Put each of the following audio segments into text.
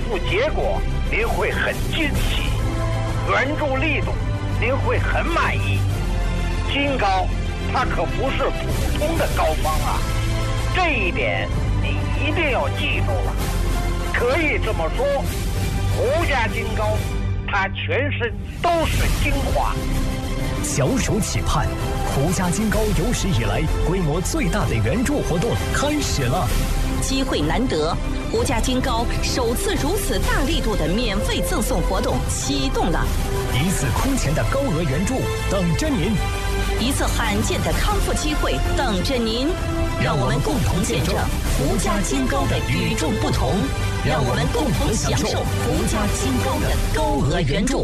付结果您会很惊喜，援助力度您会很满意。金高它可不是普通的高方啊，这一点你一定要记住了。可以这么说，胡家金高它全身都是精华。 小暑企盼，胡家金高有史以来规模最大的援助活动开始了。 机会难得，胡家金高首次如此大力度的免费赠送活动启动了。 一次空前的高额援助等着您， 一次罕见的康复机会等着您。让我们共同见证胡家金高的与众不同，让我们共同享受胡家金高的高额援助。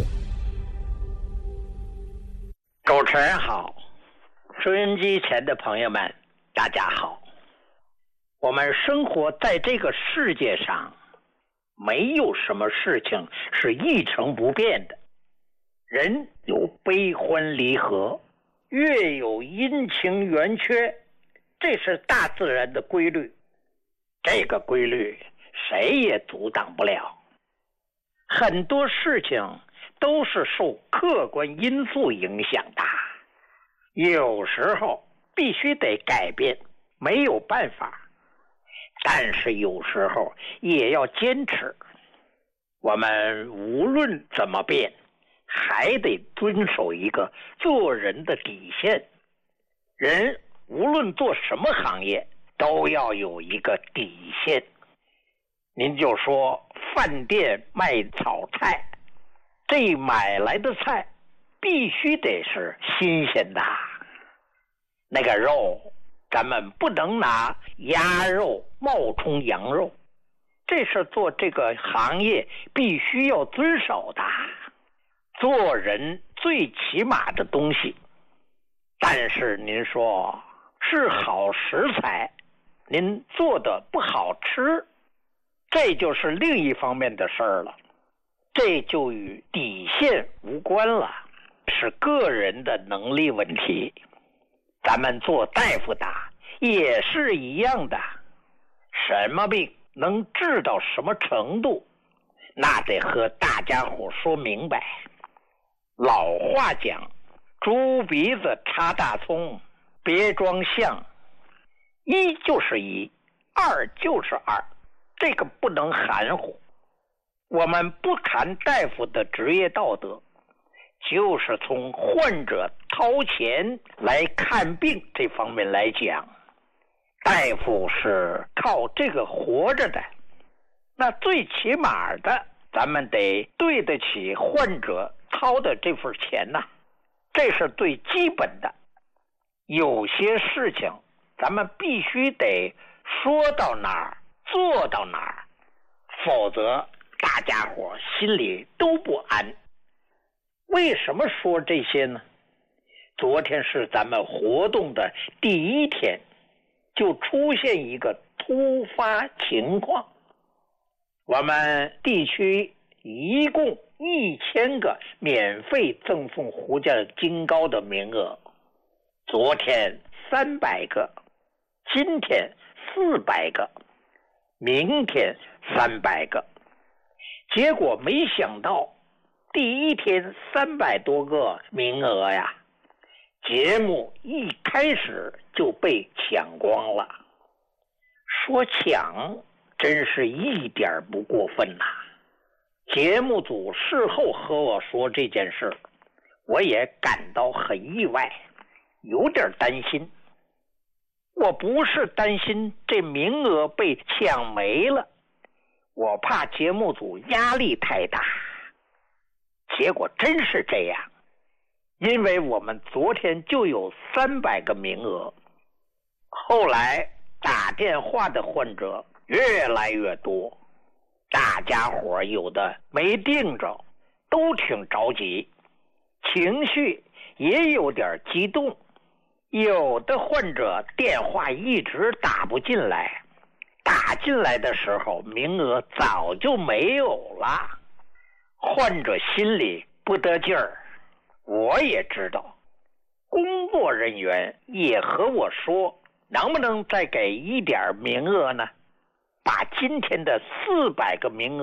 主持人好，收音机前的朋友们大家好。我们生活在这个世界上，没有什么事情是一成不变的。人有悲欢离合，月有阴晴圆缺，这是大自然的规律。这个规律谁也阻挡不了。很多事情都是受客观因素影响的，有时候必须得改变，没有办法。但是有时候也要坚持。我们无论怎么变，还得遵守一个做人的底线。人无论做什么行业，都要有一个底线。您就说饭店卖炒菜，这买来的菜必须得是新鲜的，那个肉咱们不能拿鸭肉冒充羊肉，这是做这个行业必须要遵守的。做人最起码的东西，但是您说是好食材，您做的不好吃，这就是另一方面的事儿了。这就与底线无关了，是个人的能力问题。咱们做大夫的也是一样的，什么病能治到什么程度，那得和大家伙说明白。老话讲，猪鼻子插大葱，别装象，一就是一，二就是二，这个不能含糊。我们不谈大夫的职业道德，就是从患者掏钱来看病这方面来讲，大夫是靠这个活着的，那最起码的咱们得对得起患者掏的这份钱呐，这是最基本的。有些事情咱们必须得说到哪儿做到哪儿，否则大家伙心里都不安。为什么说这些呢？昨天是咱们活动的第一天，就出现一个突发情况。我们地区一共1000个免费赠送胡家金高的名额，昨天300个，今天400个，明天300个。结果没想到第一天300多个名额呀，节目一开始就被抢光了。说抢真是一点不过分呐。节目组事后和我说这件事，我也感到很意外，有点担心。我不是担心这名额被抢没了，我怕节目组压力太大。结果真是这样，因为我们昨天就有300个名额，后来打电话的患者越来越多，大家伙有的没定着，都挺着急，情绪也有点激动。有的患者电话一直打不进来，打进来的时候名额早就没有了，患者心里不得劲儿。我也知道，工作人员也和我说，能不能再给一点名额呢？把今天的400个名额